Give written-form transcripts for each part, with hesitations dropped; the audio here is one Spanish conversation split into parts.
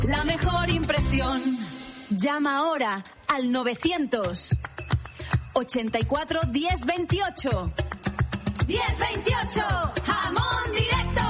La mejor impresión. Llama ahora al 900 84 10 28. 10 28. Jamón directo.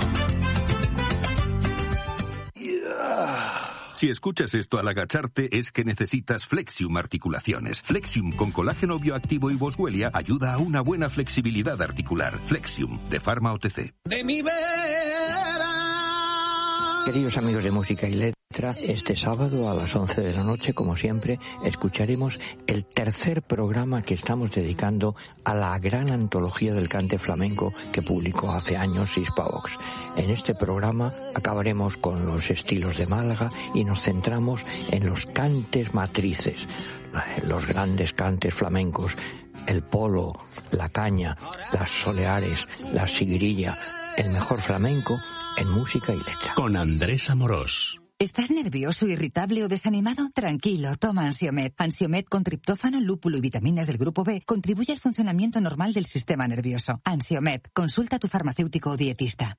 Si escuchas esto al agacharte es que necesitas Flexium Articulaciones. Flexium con colágeno bioactivo y boswellia ayuda a una buena flexibilidad articular. Flexium, de Pharma OTC. De mi vera. Queridos amigos de Música y Letra, este sábado a las 11 de la noche, como siempre, escucharemos el tercer programa que estamos dedicando a la gran antología del cante flamenco que publicó hace años Hispavox. En este programa acabaremos con los estilos de Málaga y nos centramos en los cantes matrices, los grandes cantes flamencos, el polo, la caña, las soleares, la sigrilla, el mejor flamenco en Música y Letra. Con Andrés Amorós. ¿Estás nervioso, irritable o desanimado? Tranquilo, toma Ansiomed. Ansiomed con triptófano, lúpulo y vitaminas del grupo B contribuye al funcionamiento normal del sistema nervioso. Ansiomed, consulta a tu farmacéutico o dietista.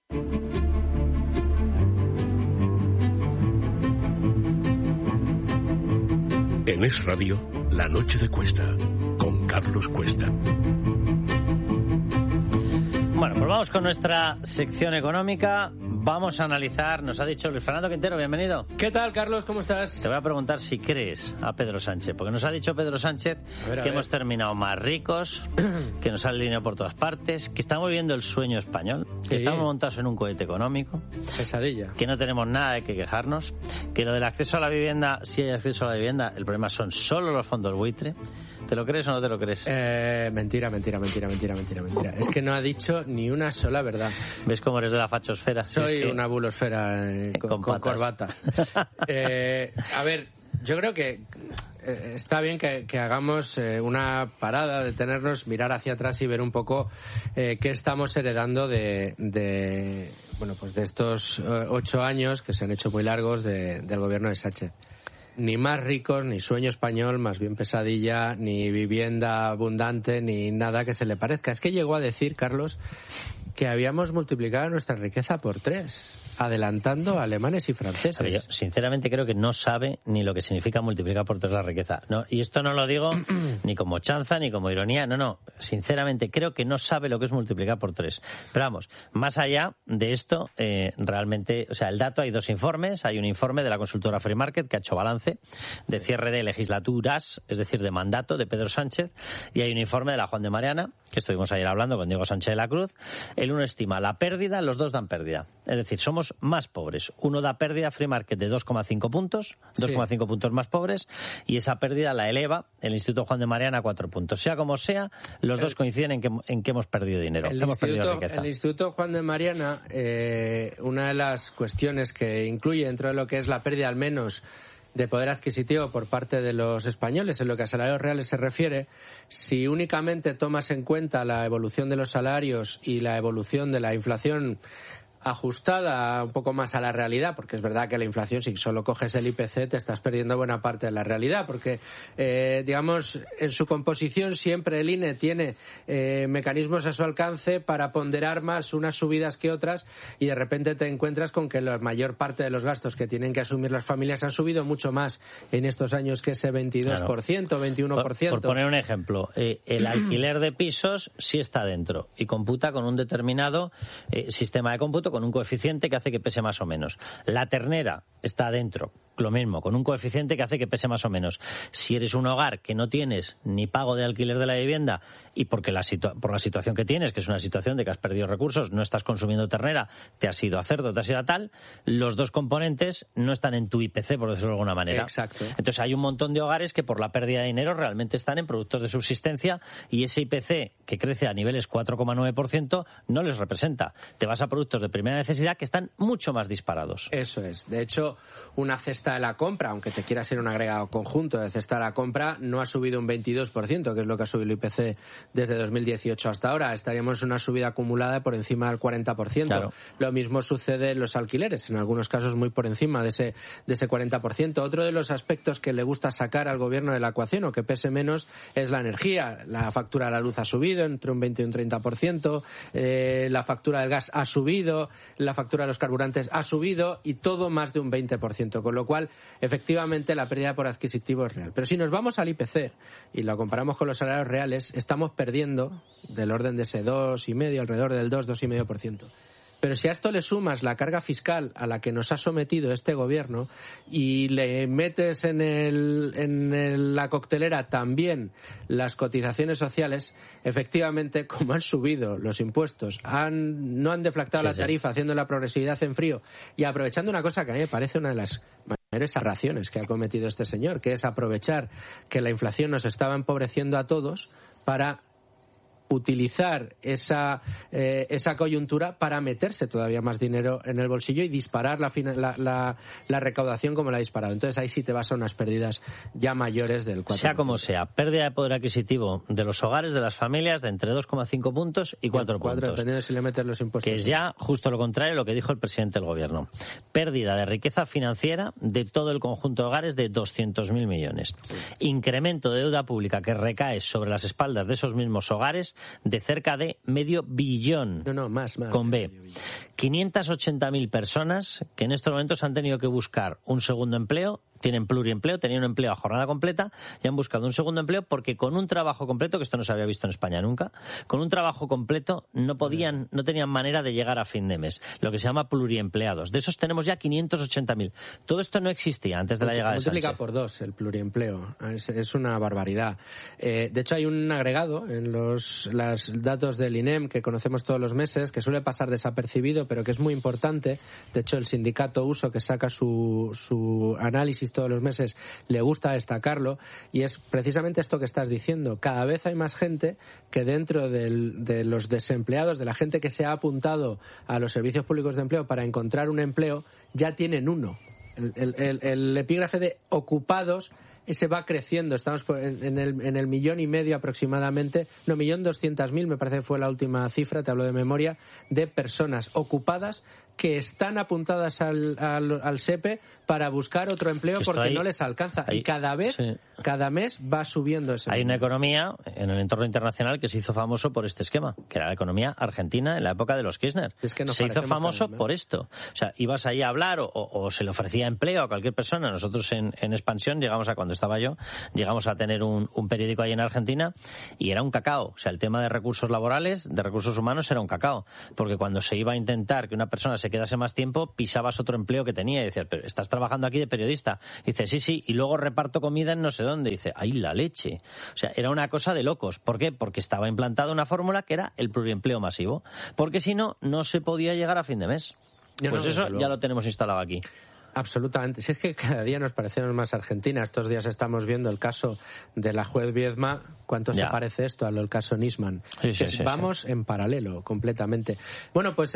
En Es Radio, La Noche de Cuesta, con Carlos Cuesta. Bueno, pues vamos con nuestra sección económica. Vamos a analizar, nos ha dicho Luis Fernando Quintero, bienvenido. ¿Qué tal, Carlos? ¿Cómo estás? Te voy a preguntar si crees a Pedro Sánchez, porque nos ha dicho Pedro Sánchez que hemos terminado más ricos, que nos sale dinero por todas partes, que estamos viviendo el sueño español, que estamos montados en un cohete económico. Pesadilla. Que no tenemos nada de que quejarnos, que lo del acceso a la vivienda, si hay acceso a la vivienda, el problema son solo los fondos buitre. ¿Te lo crees o no te lo crees? Mentira. Es que no ha dicho ni una sola verdad. ¿Ves cómo eres de la fachosfera? Soy una bulosfera con corbata. A ver, yo creo que está bien que hagamos una parada, detenernos, mirar hacia atrás y ver un poco qué estamos heredando de estos 8 años que se han hecho muy largos del gobierno de Sánchez. Ni más ricos, ni sueño español, más bien pesadilla, ni vivienda abundante, ni nada que se le parezca. Es que llegó a decir, Carlos, que habíamos multiplicado nuestra riqueza por 3, adelantando a alemanes y franceses. Pero yo, sinceramente, creo que no sabe ni lo que significa multiplicar por 3 la riqueza. No, y esto no lo digo ni como chanza, ni como ironía. No. Sinceramente, creo que no sabe lo que es multiplicar por 3. Pero vamos, más allá de esto, realmente, o sea, el dato, hay 2 informes. Hay un informe de la consultora Free Market que ha hecho balance de cierre de legislaturas, es decir, de mandato de Pedro Sánchez. Y hay un informe de la Juan de Mariana, que estuvimos ayer hablando con Diego Sánchez de la Cruz. El uno estima la pérdida, los dos dan pérdida. Es decir, somos más pobres. Uno da pérdida, Free Market, de 2,5 puntos, 2,5 puntos más pobres, y esa pérdida la eleva el Instituto Juan de Mariana a 4 puntos. Sea como sea, los dos coinciden en que hemos perdido dinero, hemos perdido riqueza. El Instituto Juan de Mariana, una de las cuestiones que incluye dentro de lo que es la pérdida, al menos, de poder adquisitivo por parte de los españoles en lo que a salarios reales se refiere, si únicamente tomas en cuenta la evolución de los salarios y la evolución de la inflación ajustada un poco más a la realidad, porque es verdad que la inflación, si solo coges el IPC, te estás perdiendo buena parte de la realidad, porque, digamos, en su composición siempre el INE tiene mecanismos a su alcance para ponderar más unas subidas que otras, y de repente te encuentras con que la mayor parte de los gastos que tienen que asumir las familias han subido mucho más en estos años que ese 22%, claro. 21%. Por poner un ejemplo, el alquiler de pisos sí está dentro y computa con un determinado sistema de cómputo, con un coeficiente que hace que pese más o menos. La ternera está dentro, lo mismo, con un coeficiente que hace que pese más o menos. Si eres un hogar que no tienes ni pago de alquiler de la vivienda y porque por la situación que tienes, que es una situación de que has perdido recursos, no estás consumiendo ternera, te has ido a cerdo, te has ido a tal, los dos componentes no están en tu IPC, por decirlo de alguna manera. Exacto. Entonces hay un montón de hogares que por la pérdida de dinero realmente están en productos de subsistencia, y ese IPC, que crece a niveles 4,9%, no les representa. Te vas a productos de primera necesidad que están mucho más disparados. Eso es. De hecho, una cesta cesta de la compra, aunque te quiera ser un agregado conjunto de cesta de la compra, no ha subido un 22%, que es lo que ha subido el IPC desde 2018 hasta ahora. Estaríamos en una subida acumulada por encima del 40%. Claro. Lo mismo sucede en los alquileres, en algunos casos muy por encima de ese 40%. Otro de los aspectos que le gusta sacar al gobierno de la ecuación, o que pese menos, es la energía. La factura de la luz ha subido entre un 20 y un 30%, la factura del gas ha subido, la factura de los carburantes ha subido, y todo más de un 20%, con lo cual, efectivamente, la pérdida por adquisitivo es real. Pero si nos vamos al IPC y lo comparamos con los salarios reales, estamos perdiendo del orden de ese 2,5%, alrededor del 2,5%. Pero si a esto le sumas la carga fiscal a la que nos ha sometido este gobierno y le metes en la coctelera también las cotizaciones sociales, efectivamente, como han subido los impuestos, no han deflactado la tarifa, haciendo la progresividad en frío y aprovechando una cosa que a mí me parece una de las mayores aberraciones que ha cometido este señor, que es aprovechar que la inflación nos estaba empobreciendo a todos para utilizar esa coyuntura para meterse todavía más dinero en el bolsillo y disparar la recaudación como la ha disparado. Entonces ahí sí te vas a unas pérdidas ya mayores del 4%. Sea como sea, pérdida de poder adquisitivo de los hogares, de las familias, de entre 2,5 puntos y 4 puntos. Dependiendo de si le metes los impuestos. Que es ya justo lo contrario de lo que dijo el presidente del gobierno. Pérdida de riqueza financiera de todo el conjunto de hogares de 200.000 millones. Incremento de deuda pública que recae sobre las espaldas de esos mismos hogares de cerca de medio billón. Más. Con B. 580.000 personas que en estos momentos han tenido que buscar un segundo empleo, tienen pluriempleo, tenían un empleo a jornada completa y han buscado un segundo empleo porque con un trabajo completo, que esto no se había visto en España nunca, con un trabajo completo no tenían manera de llegar a fin de mes, lo que se llama pluriempleados. De esos tenemos ya 580.000. Todo esto no existía antes de la llegada de Sánchez. Multiplica por 2 el pluriempleo. Es una barbaridad. De hecho, hay un agregado en los datos del INEM que conocemos todos los meses, que suele pasar desapercibido, pero que es muy importante. De hecho, el sindicato USO, que saca su análisis todos los meses, le gusta destacarlo, y es precisamente esto que estás diciendo. Cada vez hay más gente que dentro de los desempleados, de la gente que se ha apuntado a los servicios públicos de empleo para encontrar un empleo, ya tienen uno. El epígrafe de ocupados ese va creciendo. Estamos en el 1,5 millones aproximadamente, 1.200.000 me parece que fue la última cifra, te hablo de memoria, de personas ocupadas que están apuntadas al SEPE para buscar otro empleo porque no les alcanza. Y cada mes va subiendo ese. Hay una economía en el entorno internacional que se hizo famoso por este esquema, que era la economía argentina en la época de los Kirchner. Se hizo famoso por esto. O sea, ibas ahí a hablar o se le ofrecía empleo a cualquier persona. Nosotros en Expansión cuando estaba yo, llegamos a tener un periódico ahí en Argentina y era un cacao. O sea, el tema de recursos laborales, de recursos humanos, era un cacao. Porque cuando se iba a intentar que una persona se quedase más tiempo, pisabas otro empleo que tenía y decías, pero estás trabajando aquí de periodista. Y dice, sí, y luego reparto comida en no sé dónde. Y dice, ¡ay, la leche! O sea, era una cosa de locos. ¿Por qué? Porque estaba implantada una fórmula que era el pluriempleo masivo. Porque si no, no se podía llegar a fin de mes. Pues eso ya lo tenemos instalado aquí. Absolutamente. Si es que cada día nos parecemos más Argentina. Estos días estamos viendo el caso de la juez Viedma. ¿Cuánto se parece esto al caso Nisman? Vamos en paralelo, completamente. Bueno, pues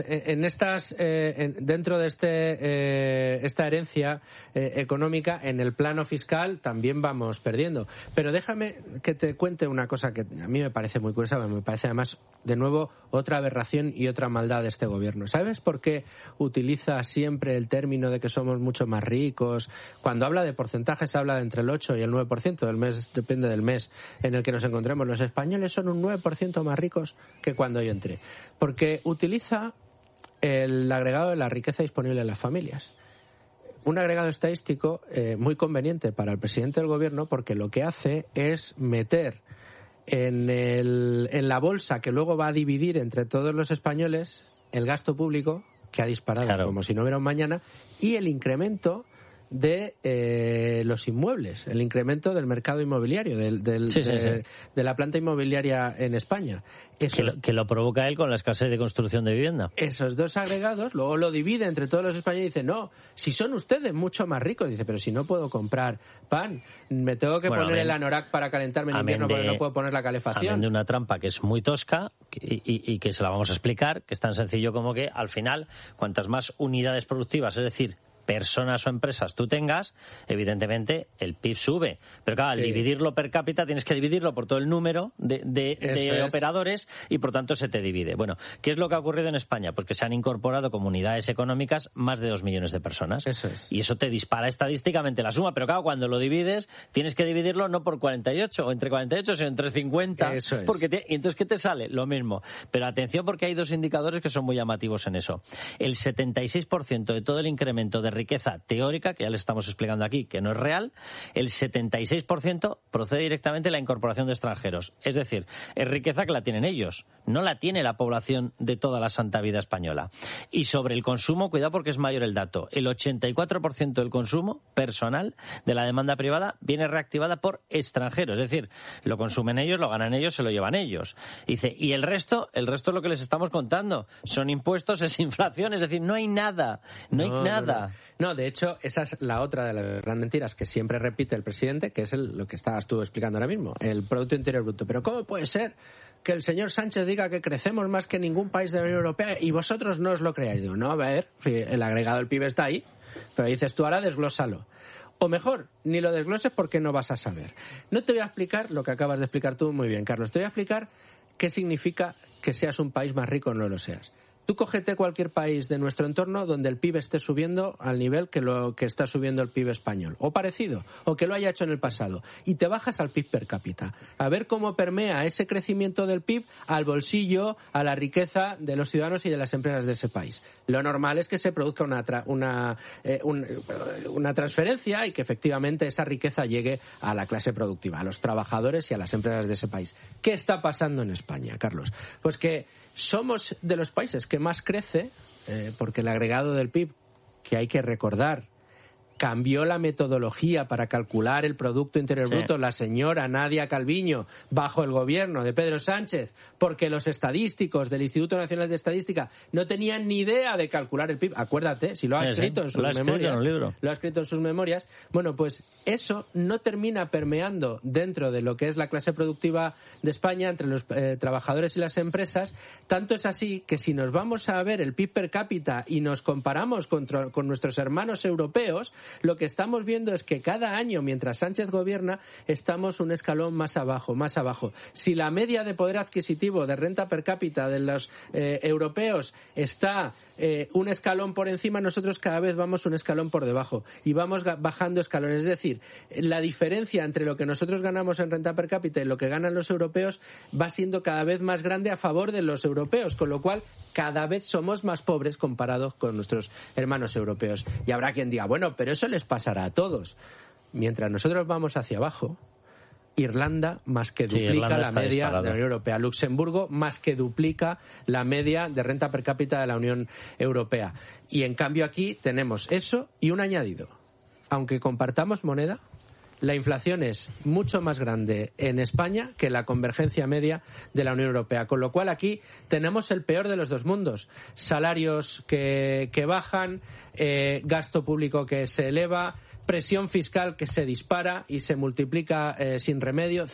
dentro de esta herencia económica, en el plano fiscal también vamos perdiendo. Pero déjame que te cuente una cosa que a mí me parece muy curiosa, me parece además, de nuevo, otra aberración y otra maldad de este gobierno. ¿Sabes por qué utiliza siempre el término de que somos mucho más ricos? Cuando habla de porcentajes habla de entre el 8 y el 9% del mes, depende del mes en el que nos encontremos. Los españoles son un 9% más ricos que cuando yo entré, porque utiliza el agregado de la riqueza disponible en las familias. Un agregado estadístico muy conveniente para el presidente del gobierno, porque lo que hace es meter en la bolsa que luego va a dividir entre todos los españoles el gasto público, que ha disparado como si no hubiera un mañana, y el incremento de los inmuebles, el incremento del mercado inmobiliario, de la planta inmobiliaria en España. Que lo provoca él con la escasez de construcción de vivienda. Esos dos agregados, luego lo divide entre todos los españoles y dice, no, si son ustedes mucho más ricos, dice, pero si no puedo comprar pan, me tengo que poner el anorak para calentarme en invierno porque no puedo poner la calefacción. Amén de una trampa que es muy tosca y que se la vamos a explicar, que es tan sencillo como que al final, cuantas más unidades productivas, es decir, personas o empresas tú tengas, evidentemente el PIB sube. Pero claro, al dividirlo per cápita tienes que dividirlo por todo el número de operadores y por tanto se te divide. Bueno, ¿qué es lo que ha ocurrido en España? Pues que se han incorporado como unidades económicas más de 2 millones de personas. Eso es. Y eso te dispara estadísticamente la suma. Pero claro, cuando lo divides, tienes que dividirlo no por 48 o entre 48, sino entre 50. Eso es. Y entonces, ¿qué te sale? Lo mismo. Pero atención, porque hay dos indicadores que son muy llamativos en eso. El 76% de todo el incremento de riqueza teórica, que ya le estamos explicando aquí, que no es real, el 76% procede directamente de la incorporación de extranjeros. Es decir, es riqueza que la tienen ellos, no la tiene la población de toda la santa vida española. Y sobre el consumo, cuidado porque es mayor el dato. El 84% del consumo personal de la demanda privada viene reactivada por extranjeros. Es decir, lo consumen ellos, lo ganan ellos, se lo llevan ellos. Dice, y el resto es lo que les estamos contando. Son impuestos, es inflación, es decir, no hay nada. No hay nada. No, de hecho, esa es la otra de las grandes mentiras que siempre repite el presidente, que es lo que estabas tú explicando ahora mismo, el Producto Interior Bruto. Pero ¿cómo puede ser que el señor Sánchez diga que crecemos más que ningún país de la Unión Europea y vosotros no os lo creáis? Digo, no, a ver, el agregado del PIB está ahí, pero dices tú ahora desglósalo. O mejor, ni lo desgloses porque no vas a saber. No te voy a explicar lo que acabas de explicar tú muy bien, Carlos. Te voy a explicar qué significa que seas un país más rico o no lo seas. Tú cógete cualquier país de nuestro entorno donde el PIB esté subiendo al nivel que está subiendo el PIB español, o parecido, o que lo haya hecho en el pasado, y te bajas al PIB per cápita, a ver cómo permea ese crecimiento del PIB al bolsillo, a la riqueza de los ciudadanos y de las empresas de ese país. Lo normal es que se produzca una transferencia y que efectivamente esa riqueza llegue a la clase productiva, a los trabajadores y a las empresas de ese país. ¿Qué está pasando en España, Carlos? Pues que somos de los países que más crece, porque el agregado del PIB, que hay que recordar, cambió la metodología para calcular el Producto Interior Bruto la señora Nadia Calviño bajo el gobierno de Pedro Sánchez, porque los estadísticos del Instituto Nacional de Estadística no tenían ni idea de calcular el PIB. Acuérdate, si lo ha escrito en sus memorias. Lo ha escrito en sus memorias. Bueno, pues eso no termina permeando dentro de lo que es la clase productiva de España entre los trabajadores y las empresas. Tanto es así que si nos vamos a ver el PIB per cápita y nos comparamos con nuestros hermanos europeos, lo que estamos viendo es que cada año, mientras Sánchez gobierna, estamos un escalón más abajo, más abajo. Si la media de poder adquisitivo de renta per cápita de los europeos está un escalón por encima, nosotros cada vez vamos un escalón por debajo y vamos bajando escalones. Es decir, la diferencia entre lo que nosotros ganamos en renta per cápita y lo que ganan los europeos va siendo cada vez más grande a favor de los europeos, con lo cual cada vez somos más pobres comparados con nuestros hermanos europeos. Y habrá quien diga, bueno, pero eso les pasará a todos. Mientras nosotros vamos hacia abajo, Irlanda más que duplica la media de la Unión Europea. Luxemburgo más que duplica la media de renta per cápita de la Unión Europea. Y en cambio aquí tenemos eso y un añadido. Aunque compartamos moneda, la inflación es mucho más grande en España que la convergencia media de la Unión Europea. Con lo cual aquí tenemos el peor de los dos mundos. Salarios que bajan, gasto público que se eleva, presión fiscal que se dispara y se multiplica sin remedio.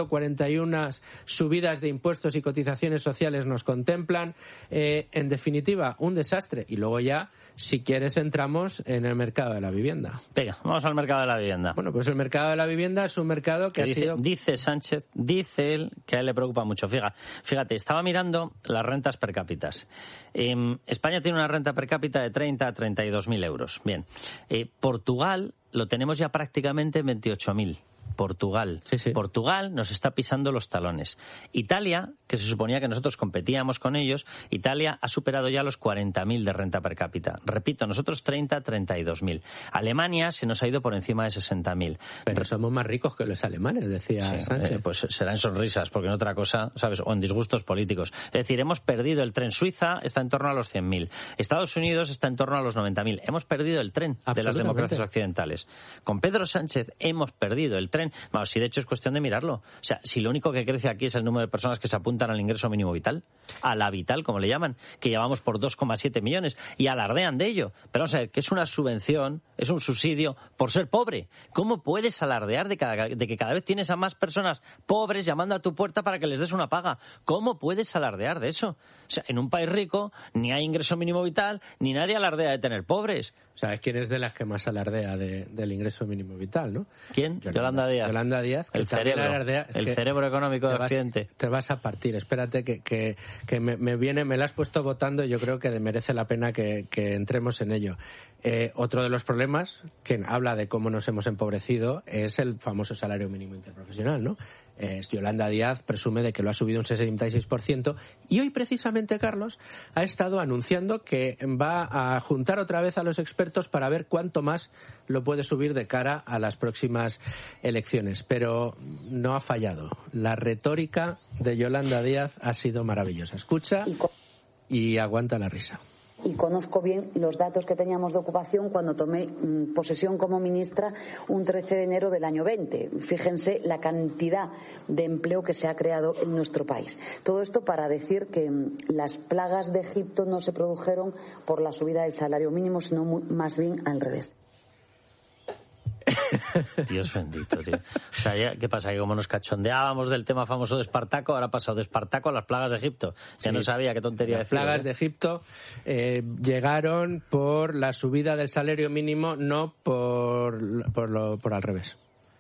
141 subidas de impuestos y cotizaciones sociales nos contemplan. En definitiva, un desastre. Y luego ya, si quieres, entramos en el mercado de la vivienda. Venga, vamos al mercado de la vivienda. Bueno, pues el mercado de la vivienda es un mercado que Dice Sánchez, dice él, que a él le preocupa mucho. Fíjate, estaba mirando las rentas per cápitas. España tiene una renta per cápita de 30 a 32.000 euros. Bien. Portugal lo tenemos ya prácticamente en 28.000. Portugal. Sí. Portugal nos está pisando los talones. Italia, que se suponía que nosotros competíamos con ellos, Italia ha superado ya los 40.000 de renta per cápita. Repito, nosotros 30, 32.000. Alemania se nos ha ido por encima de 60.000. Pero somos más ricos que los alemanes, decía Sánchez. Pues será en sonrisas, porque en otra cosa, ¿sabes? O en disgustos políticos. Es decir, hemos perdido el tren. Suiza está en torno a los 100.000. Estados Unidos está en torno a los 90.000. Hemos perdido el tren de las democracias occidentales. Con Pedro Sánchez hemos perdido el tren. Vamos, si de hecho es cuestión de mirarlo. O sea, si lo único que crece aquí es el número de personas que se apuntan al ingreso mínimo vital, a la vital, como le llaman, que llevamos por 2,7 millones, y alardean de ello. Pero vamos a ver, que es una subvención, es un subsidio por ser pobre. ¿Cómo puedes alardear de que cada vez tienes a más personas pobres llamando a tu puerta para que les des una paga? ¿Cómo puedes alardear de eso? O sea, en un país rico ni hay ingreso mínimo vital, ni nadie alardea de tener pobres. ¿Sabes quién es de las que más alardea del ingreso mínimo vital, no? ¿Quién? Yolanda Díaz. Yolanda Díaz. Que el cerebro. Alardea, el cerebro económico de Occidente. Te vas a partir. Espérate que me la has puesto votando y yo creo que merece la pena que entremos en ello. Otro de los problemas, que habla de cómo nos hemos empobrecido, es el famoso salario mínimo interprofesional, ¿no? Yolanda Díaz presume de que lo ha subido un 66% y hoy precisamente, Carlos, ha estado anunciando que va a juntar otra vez a los expertos para ver cuánto más lo puede subir de cara a las próximas elecciones. Pero no ha fallado. La retórica de Yolanda Díaz ha sido maravillosa. Escucha y aguanta la risa. Y conozco bien los datos que teníamos de ocupación cuando tomé posesión como ministra un 13 de enero del año 20. Fíjense la cantidad de empleo que se ha creado en nuestro país. Todo esto para decir que las plagas de Egipto no se produjeron por la subida del salario mínimo, sino más bien al revés. Dios bendito, tío. O sea, ya, ¿qué pasa? Que como nos cachondeábamos del tema famoso de Espartaco, ahora ha pasado de Espartaco a las plagas de Egipto. Ya no sabía qué tontería decir. Las plagas de Egipto llegaron por la subida del salario mínimo, no por al revés.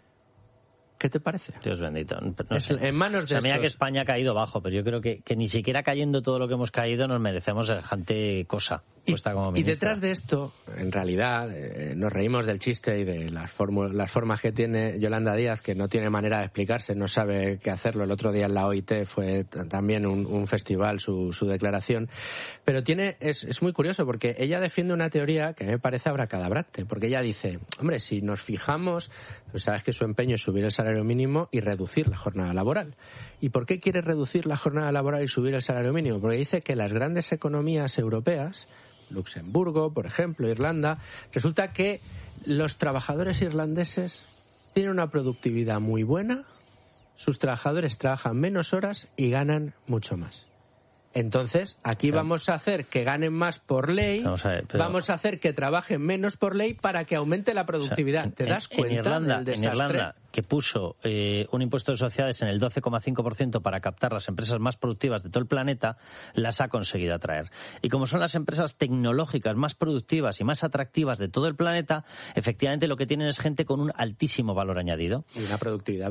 ¿Qué te parece? Dios bendito. No sé. En manos de mira que España ha caído bajo, pero yo creo que ni siquiera cayendo todo lo que hemos caído nos merecemos semejante cosa. Y detrás de esto, en realidad, nos reímos del chiste y de las formas que tiene Yolanda Díaz, que no tiene manera de explicarse, no sabe qué hacerlo. El otro día en la OIT fue también un festival su declaración. Pero es muy curioso porque ella defiende una teoría que me parece abracadabrante, porque ella dice, hombre, si nos fijamos, pues sabes que su empeño es subir el salario mínimo y reducir la jornada laboral. ¿Y por qué quiere reducir la jornada laboral y subir el salario mínimo? Porque dice que las grandes economías europeas, Luxemburgo, por ejemplo, Irlanda, resulta que los trabajadores irlandeses tienen una productividad muy buena, sus trabajadores trabajan menos horas y ganan mucho más. Entonces, aquí vamos a hacer que ganen más por ley, vamos a hacer que trabajen menos por ley para que aumente la productividad. ¿Te das cuenta del desastre? En Irlanda, que puso un impuesto de sociedades en el 12,5% para captar las empresas más productivas de todo el planeta, las ha conseguido atraer. Y como son las empresas tecnológicas más productivas y más atractivas de todo el planeta, efectivamente lo que tienen es gente con un altísimo valor añadido. Y una productividad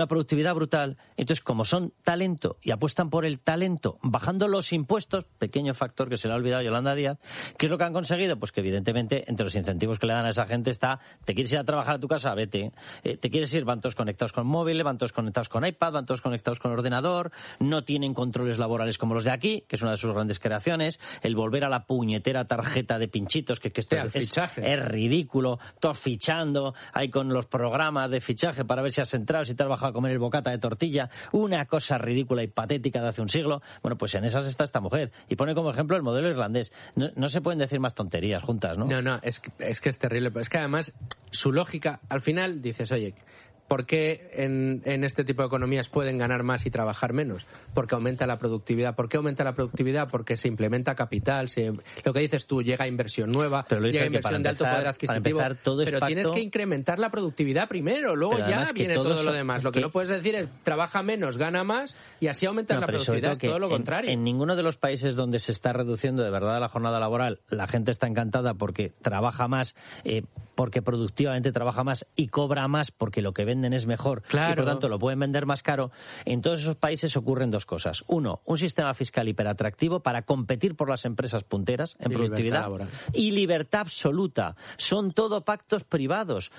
brutal. Entonces, como son talento y apuestan por el talento, bajando los impuestos, pequeño factor que se le ha olvidado a Yolanda Díaz, ¿qué es lo que han conseguido? Pues que evidentemente entre los incentivos que le dan a esa gente está, te quieres ir a trabajar a tu casa, vete, te quieres ir, van todos conectados con móvil, van todos conectados con iPad, van todos conectados con ordenador, no tienen controles laborales como los de aquí, que es una de sus grandes creaciones, el volver a la puñetera tarjeta de pinchitos, que esto es ridículo, todos fichando, ahí con los programas de fichaje para ver si has entrado, si te has bajado a comer el bocata de tortilla, una cosa ridícula y patética de hace un siglo. Bueno, pues en esas está esta mujer, y pone como ejemplo el modelo irlandés. No se pueden decir más tonterías juntas, ¿no? No, es que es terrible, es que además su lógica, al final dices, oye, ¿por qué en este tipo de economías pueden ganar más y trabajar menos? Porque aumenta la productividad. ¿Por qué aumenta la productividad? Porque se implementa capital, lo que dices tú, llega inversión nueva, llega inversión de alto poder adquisitivo. Pero tienes que incrementar la productividad primero, luego ya viene todo lo demás. Lo que no puedes decir es trabaja menos, gana más y así aumentas la productividad. Es todo lo contrario. En ninguno de los países donde se está reduciendo de verdad la jornada laboral, la gente está encantada porque trabaja más, porque productivamente trabaja más y cobra más porque lo que venden es mejor, y por tanto lo pueden vender más caro. En todos esos países ocurren dos cosas. Uno, un sistema fiscal hiperatractivo para competir por las empresas punteras en productividad y libertad absoluta. Son todo pactos privados.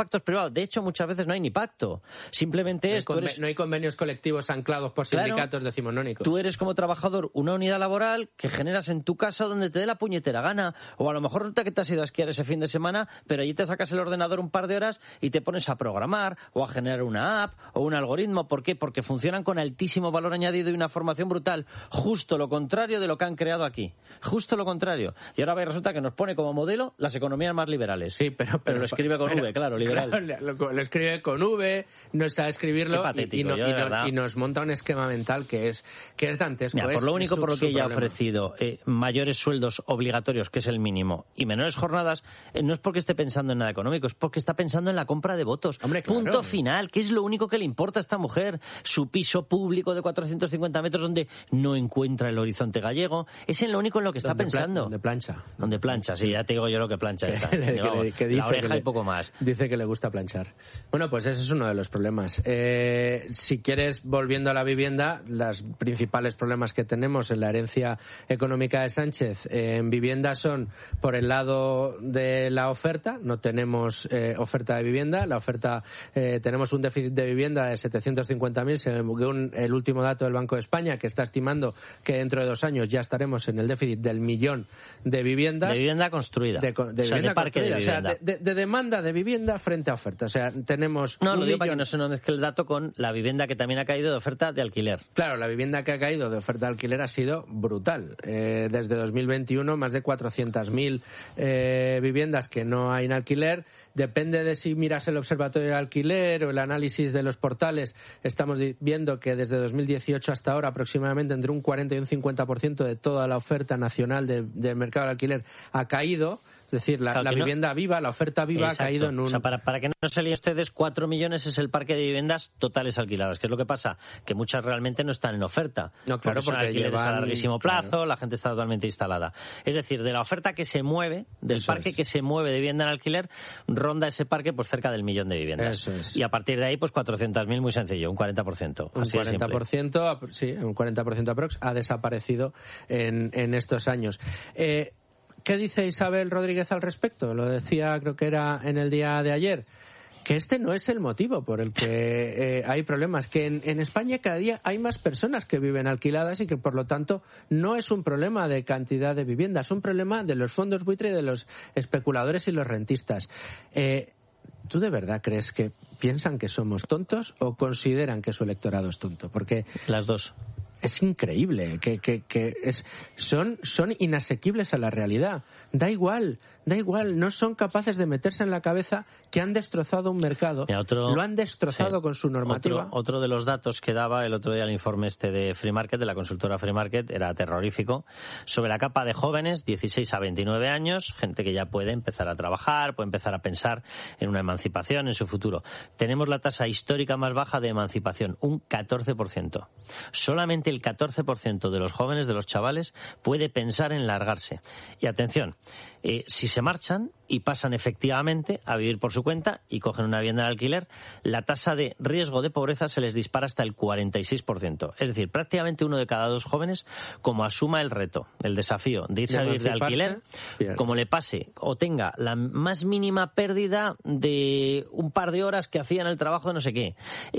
De hecho, muchas veces no hay ni pacto. Simplemente no hay convenios colectivos anclados por sindicatos decimonónicos. Tú eres como trabajador una unidad laboral que generas en tu casa donde te dé la puñetera gana. O a lo mejor resulta que te has ido a esquiar ese fin de semana, pero allí te sacas el ordenador un par de horas y te pones a programar o a generar una app o un algoritmo. ¿Por qué? Porque funcionan con altísimo valor añadido y una formación brutal. Justo lo contrario de lo que han creado aquí. Justo lo contrario. Y ahora resulta que nos pone como modelo las economías más liberales. Sí, pero lo escribe con V, claro, liberal. Claro, lo escribe con V, no sabe escribirlo y nos monta un esquema mental que es dantesco. Mira, por lo que ella ha ofrecido mayores sueldos obligatorios, que es el mínimo, y menores jornadas, no es porque esté pensando en nada económico, es porque está pensando en la compra de votos. Hombre, claro. Punto final, que es lo único que le importa a esta mujer. Su piso público de 450 metros donde no encuentra el horizonte gallego. Es en lo único en lo que está pensando. Donde plancha. Donde plancha, sí, ya te digo yo lo que plancha está. que dice la oreja que y poco más. Dice que le gusta planchar. Bueno, pues ese es uno de los problemas. Si quieres, volviendo a la vivienda, los principales problemas que tenemos en la herencia económica de Sánchez en vivienda son, por el lado de la oferta, no tenemos oferta de vivienda. La oferta, tenemos un déficit de vivienda de 750.000, según el último dato del Banco de España, que está estimando que dentro de 2 años ya estaremos en el déficit del 1.000.000 de viviendas. De vivienda construida. De vivienda construida. O sea, de demanda de vivienda frente a oferta. O sea, tenemos... No, lo digo para que no se nos mezcle el dato con la vivienda que también ha caído de oferta de alquiler. Claro, la vivienda que ha caído de oferta de alquiler ha sido brutal. Desde 2021, más de 400.000 viviendas que no hay en alquiler. Depende de si miras el observatorio de alquiler o el análisis de los portales. Estamos viendo que desde 2018 hasta ahora aproximadamente entre un 40 y un 50% de toda la oferta nacional del mercado del alquiler ha caído. Es decir, la vivienda viva, la oferta viva. Exacto. Ha caído en un... O sea, para que no se líen ustedes, 4 millones es el parque de viviendas totales alquiladas. ¿Qué es lo que pasa? Que muchas realmente no están en oferta. No, claro, porque alquileres a larguísimo plazo, la gente está totalmente instalada. Es decir, de la oferta que se mueve, del parque que se mueve de vivienda en alquiler, ronda ese parque pues cerca del 1.000.000 de viviendas. Eso es. Y a partir de ahí, pues 400.000, muy sencillo, un 40%. Un 40%, sí, un 40% aprox, ha desaparecido en estos años. ¿Qué dice Isabel Rodríguez al respecto? Lo decía, creo que era en el día de ayer, que este no es el motivo por el que hay problemas, que en España cada día hay más personas que viven alquiladas y que, por lo tanto, no es un problema de cantidad de viviendas, es un problema de los fondos buitre y de los especuladores y los rentistas. ¿Tú de verdad crees que piensan que somos tontos o consideran que su electorado es tonto? Porque las dos. Es increíble, son inasequibles a la realidad. Da igual, no son capaces de meterse en la cabeza que han destrozado un mercado, lo han destrozado con su normativa. Otro de los datos que daba el otro día el informe de Free Market, de la consultora Free Market, era terrorífico, sobre la capa de jóvenes, 16 a 29 años, gente que ya puede empezar a trabajar, puede empezar a pensar en una emancipación, en su futuro. Tenemos la tasa histórica más baja de emancipación, un 14%. Solamente el 14% de los jóvenes, de los chavales, puede pensar en largarse. Y atención, si se marchan y pasan efectivamente a vivir por su cuenta y cogen una vivienda de alquiler, la tasa de riesgo de pobreza se les dispara hasta el 46%. Es decir, prácticamente 1 de cada 2 jóvenes, como asuma el reto, el desafío de irse a vivir de alquiler, como le pase o tenga la más mínima pérdida de un par de horas que hacía en el trabajo de no sé qué,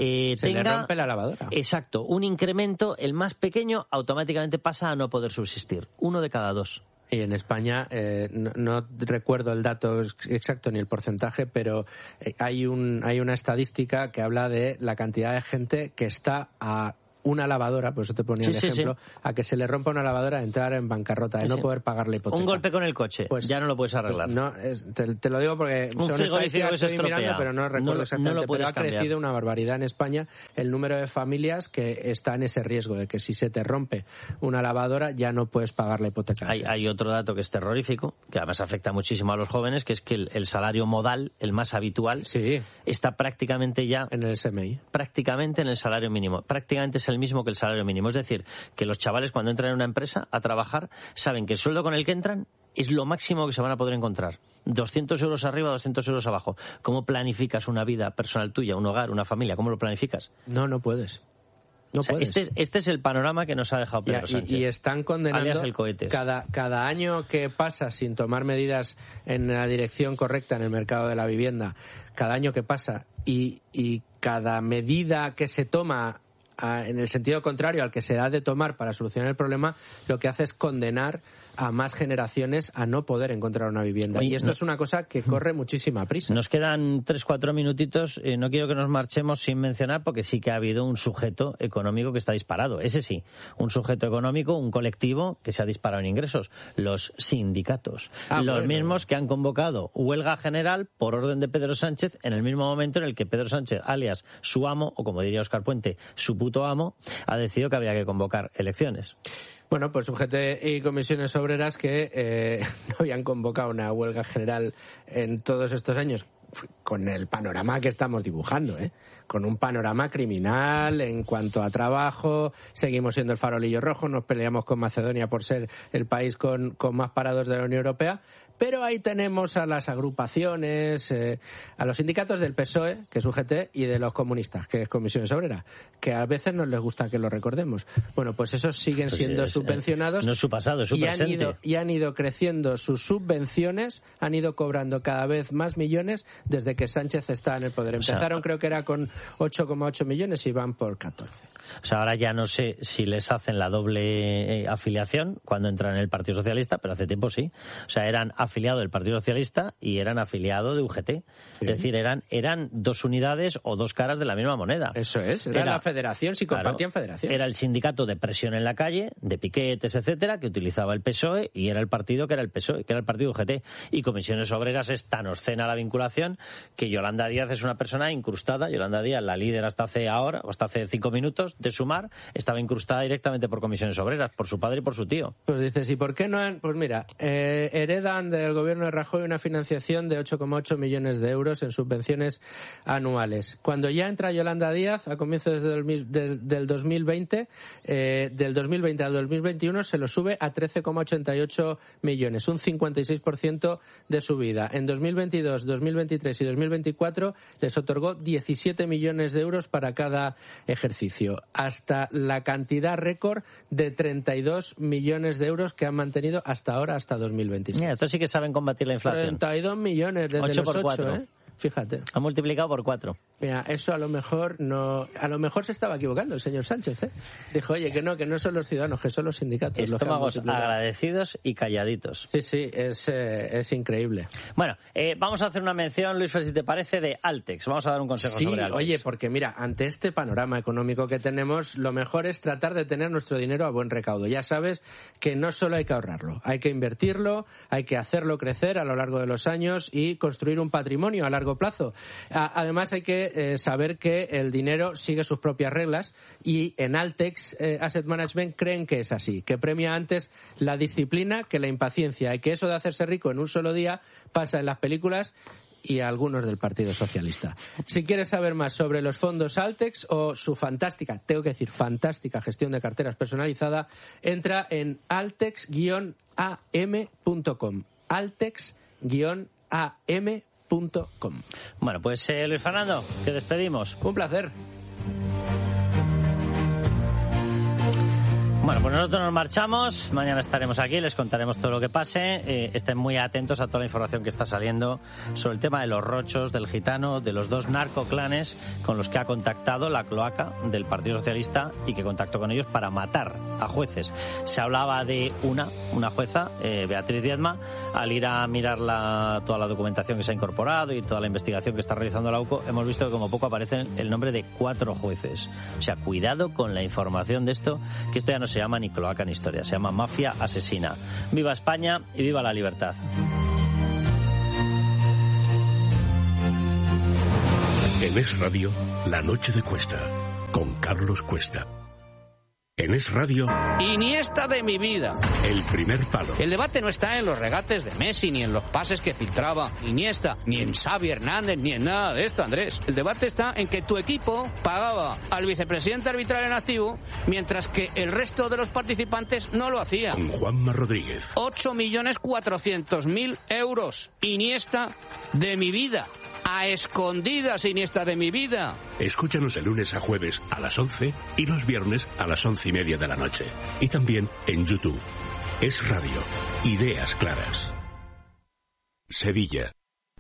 se le rompe la lavadora. Exacto, un incremento, el más pequeño, automáticamente pasa a no poder subsistir. 1 de cada 2. Y en España, no recuerdo el dato exacto ni el porcentaje, pero hay una estadística que habla de la cantidad de gente que está a una lavadora, por eso te ponía el ejemplo, a que se le rompa una lavadora, entrar en bancarrota, de no poder pagar la hipoteca. Un golpe con el coche, pues ya no lo puedes arreglar. No, te lo digo porque un son estadísticas que se estropea, mirando, pero no recuerdo exactamente. Pero ha crecido una barbaridad en España el número de familias que está en ese riesgo de que si se te rompe una lavadora ya no puedes pagar la hipoteca. Hay otro dato que es terrorífico, que además afecta muchísimo a los jóvenes, que es que el salario modal, el más habitual, está prácticamente ya en el SMI. Prácticamente en el salario mínimo. Prácticamente es el mismo que el salario mínimo. Es decir, que los chavales cuando entran en una empresa a trabajar saben que el sueldo con el que entran es lo máximo que se van a poder encontrar. 200 euros arriba, 200 euros abajo. ¿Cómo planificas una vida personal tuya, un hogar, una familia? ¿Cómo lo planificas? No puedes. No puedes. Este es el panorama que nos ha dejado Pedro Sánchez. Y están condenando el cohetes. Cada año que pasa sin tomar medidas en la dirección correcta en el mercado de la vivienda, cada año que pasa y cada medida que se toma en el sentido contrario al que se ha de tomar para solucionar el problema, lo que hace es condenar a más generaciones a no poder encontrar una vivienda. Y esto es una cosa que corre muchísima prisa. Nos quedan 3-4 minutitos. No quiero que nos marchemos sin mencionar, porque sí que ha habido un sujeto económico que está disparado. Ese sí, un sujeto económico, un colectivo que se ha disparado en ingresos. Los sindicatos. Los mismos que han convocado huelga general por orden de Pedro Sánchez en el mismo momento en el que Pedro Sánchez, alias su amo, o como diría Óscar Puente, su puto amo, ha decidido que había que convocar elecciones. Bueno, pues UGT y comisiones obreras que no habían convocado una huelga general en todos estos años, con el panorama que estamos dibujando, con un panorama criminal en cuanto a trabajo. Seguimos siendo el farolillo rojo, nos peleamos con Macedonia por ser el país con más parados de la Unión Europea. Pero ahí tenemos a las agrupaciones, a los sindicatos del PSOE, que es UGT, y de los comunistas, que es Comisiones Obreras, que a veces no les gusta que lo recordemos. Bueno, pues esos siguen siendo subvencionados. No es su pasado, es su presente. Y han ido creciendo sus subvenciones, han ido cobrando cada vez más millones desde que Sánchez está en el poder. Empezaron, creo que era con 8,8 millones y van por 14. O sea, ahora ya no sé si les hacen la doble afiliación cuando entran en el Partido Socialista, pero hace tiempo sí. O sea, eran afiliados del Partido Socialista y eran afiliados de UGT. Sí. Es decir, eran dos unidades o dos caras de la misma moneda. Eso es, era la federación, si compartían federación. Era el sindicato de presión en la calle, de piquetes, etcétera, que utilizaba el PSOE, y era el partido que era el PSOE, que era el partido UGT. Y Comisiones Obreras es tan obscena la vinculación que Yolanda Díaz es una persona incrustada. Yolanda Díaz, la líder hasta hace 5 minutos de Sumar, estaba incrustada directamente por Comisiones Obreras, por su padre y por su tío. Pues dices, ¿y por qué no han...? Pues mira, heredan del gobierno de Rajoy una financiación de 8,8 millones de euros en subvenciones anuales. Cuando ya entra Yolanda Díaz, a comienzos del 2020, del 2020 al 2021 se lo sube a 13,88 millones, un 56% de subida. En 2022, 2023 y 2024 les otorgó 17 millones de euros para cada ejercicio, hasta la cantidad récord de 32 millones de euros que han mantenido hasta ahora, hasta 2026. Mira, estos sí que saben combatir la inflación. 32 millones desde 8 los 8, 4. Fíjate. Ha multiplicado por 4. Mira, eso a lo mejor se estaba equivocando el señor Sánchez, Dijo, oye, que no son los ciudadanos, que son los sindicatos. Estómagos agradecidos y calladitos. Sí, es increíble. Bueno, vamos a hacer una mención, Luis Fer, si te parece, de Altex. Vamos a dar un consejo sobre Altex. Oye, porque mira, ante este panorama económico que tenemos, lo mejor es tratar de tener nuestro dinero a buen recaudo. Ya sabes que no solo hay que ahorrarlo, hay que invertirlo, hay que hacerlo crecer a lo largo de los años y construir un patrimonio a largo plazo. Además, hay que saber que el dinero sigue sus propias reglas, y en Altex Asset Management creen que es así, que premia antes la disciplina que la impaciencia, y que eso de hacerse rico en un solo día pasa en las películas y a algunos del Partido Socialista. Si quieres saber más sobre los fondos Altex o su fantástica gestión de carteras personalizada, entra en altex-am.com. altex-am.com. Bueno, pues Luis Fernando, te despedimos. Un placer. Bueno, pues nosotros nos marchamos. Mañana estaremos aquí, les contaremos todo lo que pase. Estén muy atentos a toda la información que está saliendo sobre el tema de los rochos, del gitano, de los 2 narcoclanes con los que ha contactado la cloaca del Partido Socialista y que contactó con ellos para matar a jueces. Se hablaba de una jueza, Beatriz Diezma, al ir a mirar toda la documentación que se ha incorporado y toda la investigación que está realizando la UCO, hemos visto que como poco aparece el nombre de 4 jueces. O sea, cuidado con la información de esto, que esto ya no se llama ni cloaca ni historia, se llama mafia asesina. Viva España y viva la libertad. En Es Radio, La Noche de Cuesta, con Carlos Cuesta. En Es Radio... Iniesta de mi vida. El primer palo. El debate no está en los regates de Messi, ni en los pases que filtraba Iniesta, ni en Xavi Hernández, ni en nada de esto, Andrés. El debate está en que tu equipo pagaba al vicepresidente arbitral en activo, mientras que el resto de los participantes no lo hacía. Con Juanma Rodríguez. 8.400.000 euros. Iniesta de mi vida. A escondidas, Iniesta de mi vida. Escúchanos de lunes a jueves a las 11 y los viernes a las 11:30 de la noche. Y también en YouTube. Es Radio. Ideas claras. Sevilla.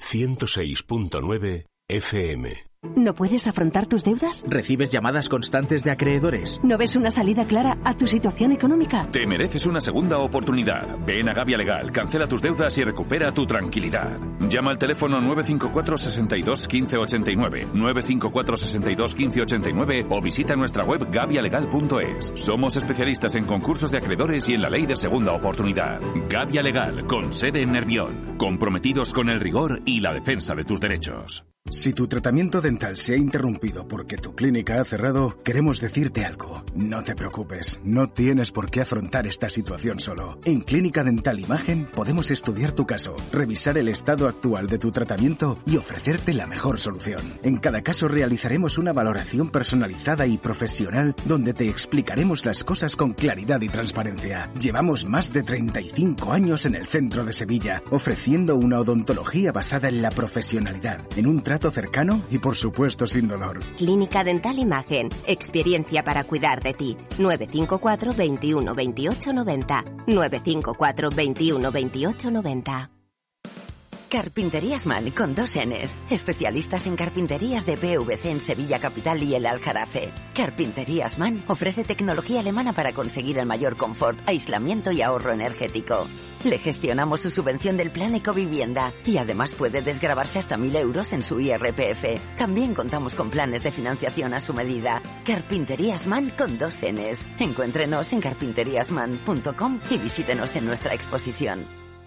106.9 FM. ¿No puedes afrontar tus deudas? ¿Recibes llamadas constantes de acreedores? ¿No ves una salida clara a tu situación económica? Te mereces una segunda oportunidad. Ven a Gavia Legal, cancela tus deudas y recupera tu tranquilidad. Llama al teléfono 954 62 15 89, 954 62 15 89 o visita nuestra web gavialegal.es. Somos especialistas en concursos de acreedores y en la ley de segunda oportunidad. Gavia Legal, con sede en Nervión. Comprometidos con el rigor y la defensa de tus derechos. Si tu tratamiento dental se ha interrumpido porque tu clínica ha cerrado, queremos decirte algo. No te preocupes, no tienes por qué afrontar esta situación solo. En Clínica Dental Imagen podemos estudiar tu caso, revisar el estado actual de tu tratamiento y ofrecerte la mejor solución. En cada caso realizaremos una valoración personalizada y profesional donde te explicaremos las cosas con claridad y transparencia. Llevamos más de 35 años en el centro de Sevilla, ofreciendo una odontología basada en la profesionalidad, en un trato cercano y por supuesto sin dolor. Clínica Dental Imagen, experiencia para cuidar de ti. 954 21 28 90. 954 21 28 90. Carpinterías Man con 2 Ns. Especialistas en carpinterías de PVC en Sevilla Capital y el Aljarafe. Carpinterías Man ofrece tecnología alemana para conseguir el mayor confort, aislamiento y ahorro energético. Le gestionamos su subvención del Plan Ecovivienda y además puede desgravarse hasta 1.000 euros en su IRPF. También contamos con planes de financiación a su medida. Carpinterías Man con 2 Ns. Encuéntrenos en carpinteriasman.com y visítenos en nuestra exposición.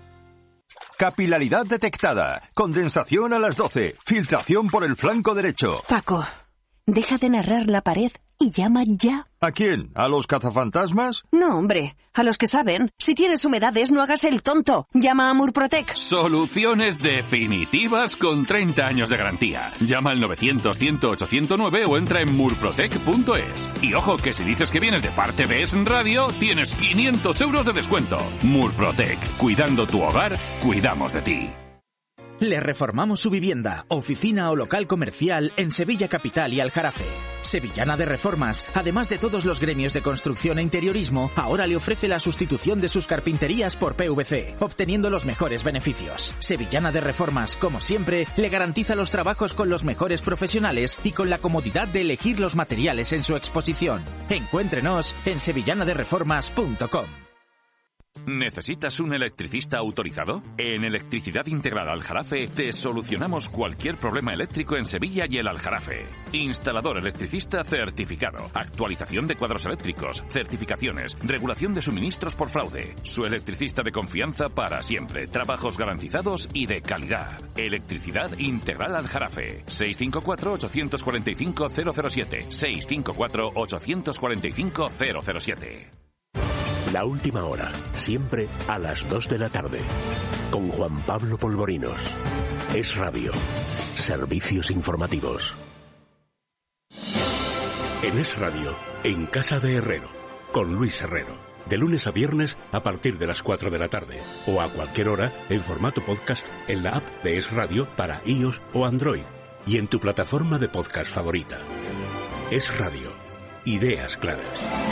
Capilaridad detectada. Condensación a las 12. Filtración por el flanco derecho. Paco, deja de narrar la pared y llama ya. ¿A quién? ¿A los cazafantasmas? No, hombre, a los que saben. Si tienes humedades, no hagas el tonto. Llama a Murprotec. Soluciones definitivas con 30 años de garantía. Llama al 900-100-809 o entra en murprotec.es. Y ojo, que si dices que vienes de parte de Es Radio, tienes 500 euros de descuento. Murprotec. Cuidando tu hogar, cuidamos de ti. Le reformamos su vivienda, oficina o local comercial en Sevilla Capital y Aljarafe. Sevillana de Reformas, además de todos los gremios de construcción e interiorismo, ahora le ofrece la sustitución de sus carpinterías por PVC, obteniendo los mejores beneficios. Sevillana de Reformas, como siempre, le garantiza los trabajos con los mejores profesionales y con la comodidad de elegir los materiales en su exposición. Encuéntrenos en sevillanadereformas.com. ¿Necesitas un electricista autorizado? En Electricidad Integral Aljarafe te solucionamos cualquier problema eléctrico en Sevilla y el Aljarafe. Instalador electricista certificado, actualización de cuadros eléctricos, certificaciones, regulación de suministros por fraude. Su electricista de confianza para siempre, trabajos garantizados y de calidad. Electricidad Integral Aljarafe. 654-845-007. 654-845-007. La última hora, siempre a las 2 de la tarde, con Juan Pablo Polvorinos. Es Radio, servicios informativos. En Es Radio, en Casa de Herrero, con Luis Herrero. De lunes a viernes a partir de las 4 de la tarde, o a cualquier hora en formato podcast en la app de Es Radio para iOS o Android, y en tu plataforma de podcast favorita. Es Radio, ideas claras.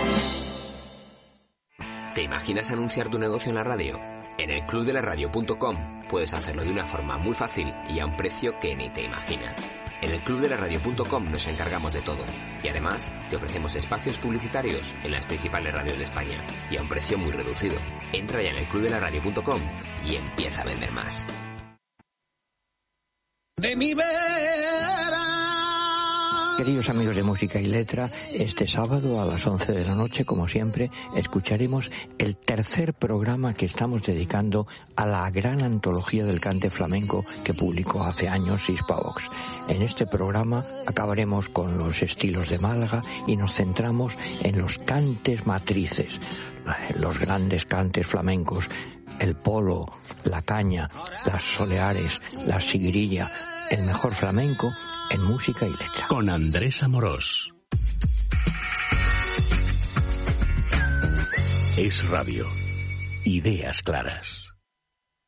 ¿Te imaginas anunciar tu negocio en la radio? En el clubdelaradio.com puedes hacerlo de una forma muy fácil y a un precio que ni te imaginas. En el clubdelaradio.com nos encargamos de todo y además te ofrecemos espacios publicitarios en las principales radios de España y a un precio muy reducido. Entra ya en el clubdelaradio.com y empieza a vender más. De mi vera. Queridos amigos de Música y Letra, este sábado a las 11 de la noche, como siempre, escucharemos el tercer programa que estamos dedicando a la gran antología del cante flamenco que publicó hace años Hispavox. En este programa acabaremos con los estilos de Málaga y nos centramos en los cantes matrices, los grandes cantes flamencos, el polo, la caña, las soleares, la siguirilla, el mejor flamenco en Música y Letra. Con Andrés Amorós. Es Radio. Ideas claras.